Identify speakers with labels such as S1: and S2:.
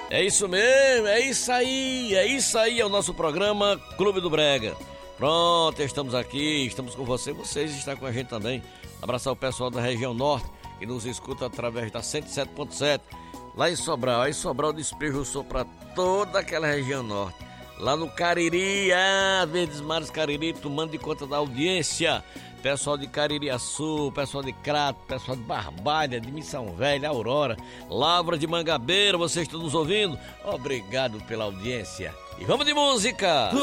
S1: É isso mesmo, é isso aí, é o nosso programa Clube do Brega. Pronto, estamos aqui, estamos com vocês estão com a gente também. Abraçar o pessoal da região norte, que nos escuta através da 107.7, lá em Sobral. Aí Sobral despeja o som para toda aquela região norte. Lá no Cariri, Verdes Mares Cariri, tomando de conta da audiência. Pessoal de Caririaçu, pessoal de Crato, pessoal de Barbalha, de Missão Velha, Aurora, Lavra de Mangabeira, vocês estão nos ouvindo? Obrigado pela audiência. E vamos de música!